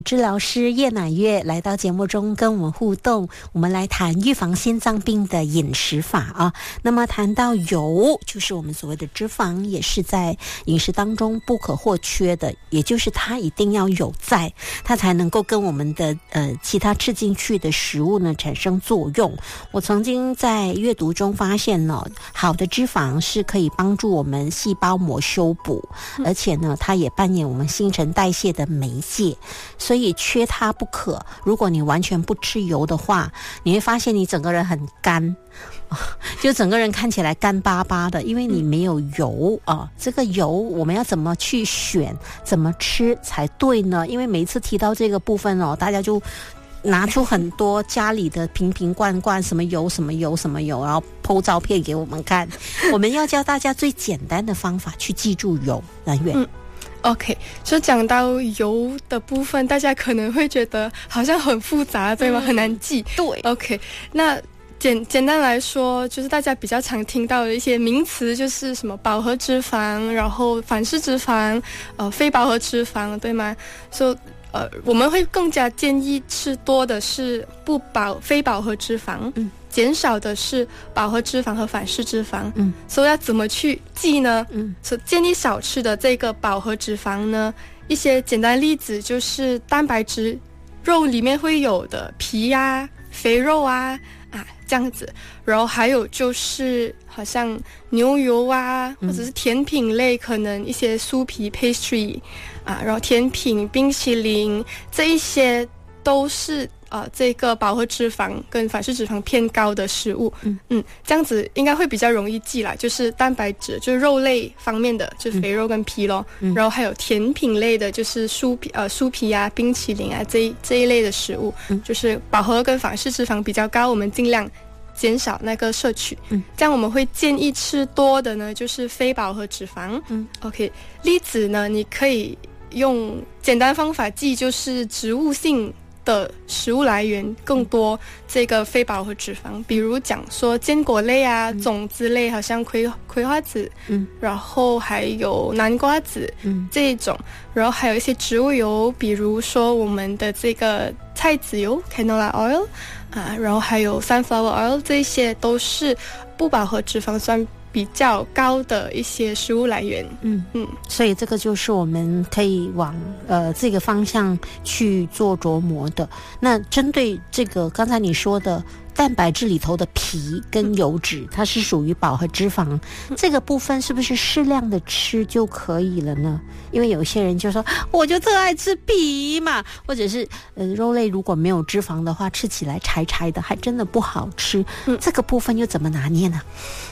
治疗师叶乃月来到节目中跟我们互动，我们来谈预防心脏病的饮食法啊。那么谈到油，就是我们所谓的脂肪，也是在饮食当中不可或缺的，也就是它一定要有在，它才能够跟我们的其他吃进去的食物呢产生作用。我曾经在阅读中发现呢，好的脂肪是可以帮助我们细胞膜修补，而且呢，它也扮演我们新陈代谢的媒介。所以缺它不可。如果你完全不吃油的话，你会发现你整个人很干，就整个人看起来干巴巴的，因为你没有油啊。这个油我们要怎么去选，怎么吃才对呢？因为每一次提到这个部分哦，大家就拿出很多家里的瓶瓶罐罐，什么油什么油什么油，然后 po 照片给我们看。我们要教大家最简单的方法去记住油来源。 OK， 就讲到油的部分，大家可能会觉得好像很复杂，对吗？很难记。 对 ，OK， 那简单来说，就是大家比较常听到的一些名词，就是什么饱和脂肪，然后反式脂肪，非饱和脂肪，对吗？所以我们会更加建议吃多的是非饱和脂肪，减少的是饱和脂肪和反式脂肪。所以要怎么去记呢？所以建议少吃的这个饱和脂肪呢，一些简单例子就是蛋白质，肉里面会有的皮啊、肥肉啊这样子。然后还有就是好像牛油啊，或者是甜品类，可能一些酥皮 pastry 然后甜品、冰淇淋，这一些都是这个饱和脂肪跟反式脂肪偏高的食物。这样子应该会比较容易记啦，就是蛋白质就是肉类方面的，就是肥肉跟皮咯。然后还有甜品类的，就是酥皮啊、冰淇淋啊这一类的食物，就是饱和跟反式脂肪比较高，我们尽量减少那个摄取。这样我们会建议吃多的呢，就是非饱和脂肪。OK， 例子呢，你可以用简单方法记，就是植物性的食物来源更多这个非饱和脂肪，比如讲说坚果类啊、种子类，好像葵花籽，然后还有南瓜籽，这一种，然后还有一些植物油，比如说我们的这个菜籽油 canola oil 然后还有 sunflower oil， 这些都是不饱和脂肪酸比较高的一些食物来源。 所以这个就是我们可以往这个方向去做琢磨的。那针对这个刚才你说的蛋白质里头的皮跟油脂，它是属于饱和脂肪，这个部分是不是适量的吃就可以了呢？因为有些人就说我就特爱吃皮嘛，或者是肉类如果没有脂肪的话，吃起来柴柴的还真的不好吃。这个部分又怎么拿捏呢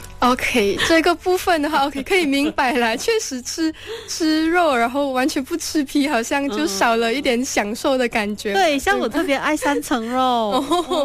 ？OK， 这个部分的话 OK 可以明白啦。确实吃肉然后完全不吃皮，好像就少了一点享受的感觉。 对，像我特别爱3层肉。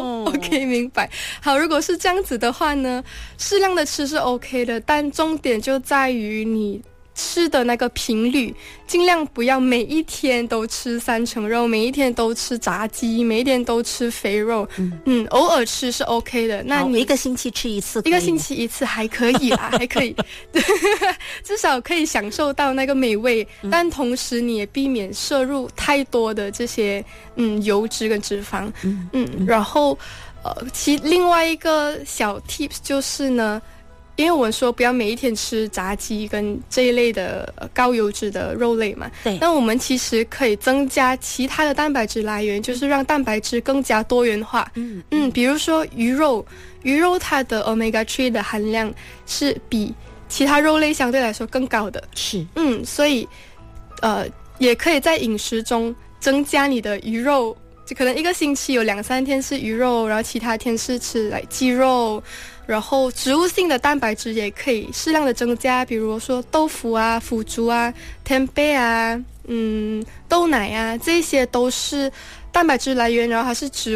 OK， 明白。好，如果是这样子的话呢，适量的吃是 OK 的，但重点就在于你吃的那个频率，尽量不要每一天都吃3层肉，每一天都吃炸鸡，每一天都吃肥肉。偶尔吃是 OK 的。那你一个星期吃一次， 一个星期一次还可以啦，还可以，至少可以享受到那个美味。但同时你也避免摄入太多的这些油脂跟脂肪。然后另外一个小 tips 就是呢，因为我们说不要每一天吃炸鸡跟这一类的高油脂的肉类嘛， 对。 那我们其实可以增加其他的蛋白质来源，就是让蛋白质更加多元化。比如说鱼肉它的 omega 3的含量是比其他肉类相对来说更高的。 是。 所以也可以在饮食中增加你的鱼肉，就可能一个星期有2-3天是鱼肉，然后其他天是吃鸡肉。然后植物性的蛋白质也可以适量的增加，比如说豆腐啊、腐竹啊、tempeh啊、豆奶啊，这些都是蛋白质来源，然后它是植物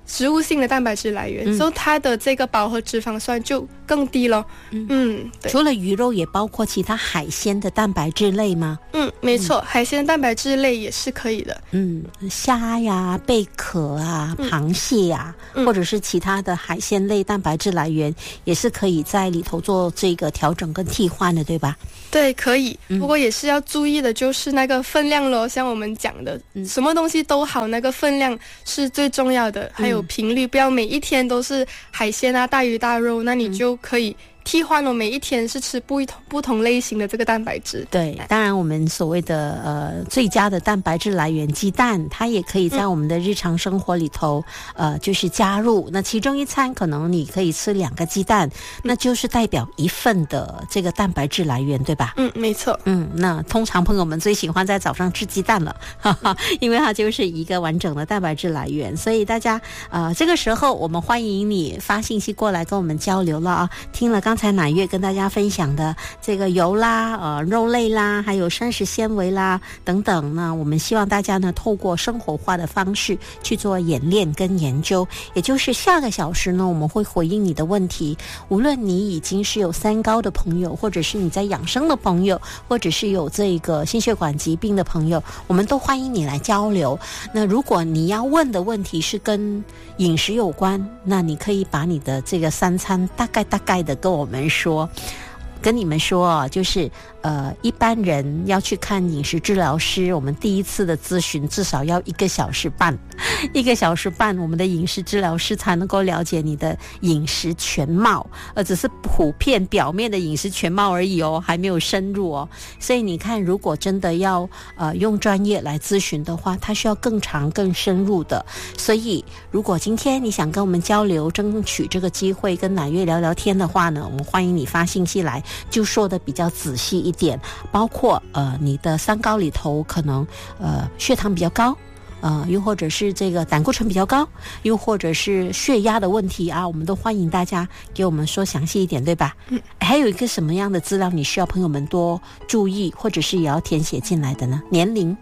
植物性的蛋白质来源，所以它的这个饱和脂肪酸就更低了。对。 除了鱼肉，也包括其他海鲜的蛋白质类吗？ 没错，海鲜蛋白质类也是可以的。 虾呀、贝壳啊、螃蟹呀，或者是其他的海鲜类蛋白质来源，也是可以在里头做这个调整跟替换的，对吧？ 对，可以。不过也是要注意的，就是那个分量咯。像我们讲的，什么东西都好，那个分量是最重要的。还有频率，不要每一天都是海鲜啊、大鱼大肉，那你就可以替换每一天是吃不同类型的这个蛋白质。 对，当然我们所谓的最佳的蛋白质来源鸡蛋，它也可以在我们的日常生活里头就是加入。那其中一餐可能你可以吃2个鸡蛋，那就是代表1份的这个蛋白质来源，对吧？ 没错。 那通常朋友们最喜欢在早上吃鸡蛋了，因为它就是一个完整的蛋白质来源。所以大家这个时候我们欢迎你发信息过来跟我们交流了啊。听了刚才乃月跟大家分享的这个油啦、肉类啦，还有膳食纤维啦等等，那我们希望大家呢透过生活化的方式去做演练跟研究，也就是下个小时呢我们会回应你的问题。无论你已经是有3高的朋友，或者是你在养生的朋友，或者是有这个心血管疾病的朋友，我们都欢迎你来交流。那如果你要问的问题是跟饮食有关，那你可以把你的这个3餐大概的跟我们说，跟你们说就是一般人要去看饮食治疗师，我们第一次的咨询至少要1个小时半，1个小时半，我们的饮食治疗师才能够了解你的饮食全貌，只是普遍表面的饮食全貌而已还没有深入所以你看，如果真的要用专业来咨询的话，它需要更长更深入的。所以如果今天你想跟我们交流，争取这个机会跟乃月聊聊天的话呢，我们欢迎你发信息来，就说的比较仔细一点，包括你的3高里头可能血糖比较高，又或者是这个胆固醇比较高，又或者是血压的问题啊，我们都欢迎大家给我们说详细一点，对吧？还有一个什么样的资料你需要朋友们多注意，或者是也要填写进来的呢？年龄？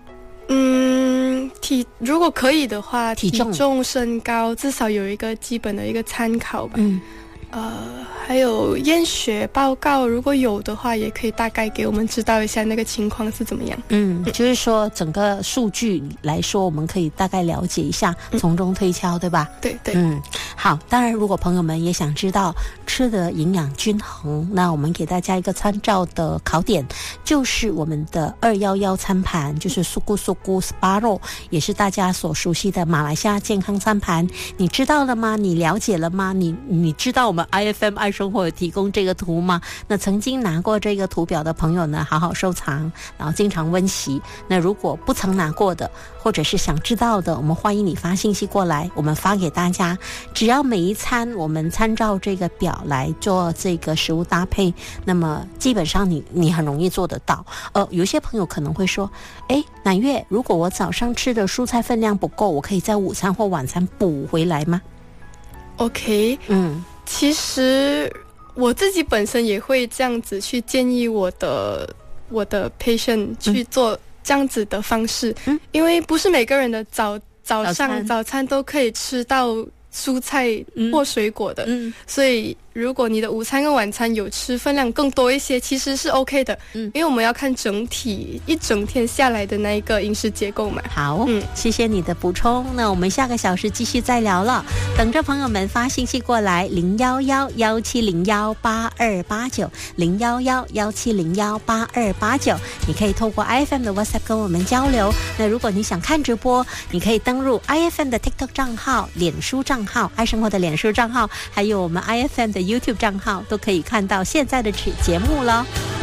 如果可以的话， 体重、身高至少有一个基本的一个参考吧。还有验血报告，如果有的话，也可以大概给我们知道一下那个情况是怎么样。 就是说整个数据来说，我们可以大概了解一下，从中推敲，对吧？ 对。 好，当然如果朋友们也想知道吃的营养均衡，那我们给大家一个参照的考点，就是我们的211餐盘，就是苏咕 Sparrow， 也是大家所熟悉的马来西亚健康餐盘。你知道了吗？你了解了吗？你知道我们 IFM 爱生活有提供这个图吗？那曾经拿过这个图表的朋友呢，好好收藏，然后经常温习。那如果不曾拿过的，或者是想知道的，我们欢迎你发信息过来，我们发给大家。只要每一餐我们参照这个表来做这个食物搭配，那么基本上你很容易做得到。有些朋友可能会说，乃月，如果我早上吃的蔬菜分量不够，我可以在午餐或晚餐补回来吗？ OK， 其实我自己本身也会这样子去建议我的 patient 去做这样子的方式，因为不是每个人的早餐都可以吃到蔬菜或水果的，所以如果你的午餐跟晚餐有吃分量更多一些，其实是 OK 的，因为我们要看整体一整天下来的那一个饮食结构嘛。 好，谢谢你的补充。那我们下个小时继续再聊了，等着朋友们发信息过来，011-1701-8289 011-1701-8289，你可以透过 IFM 的 WhatsApp 跟我们交流。那如果你想看直播，你可以登入 IFM 的 TikTok 账号、脸书账号、爱生活的脸书账号，还有我们 IFM 的YouTube 账号，都可以看到现在的节目了。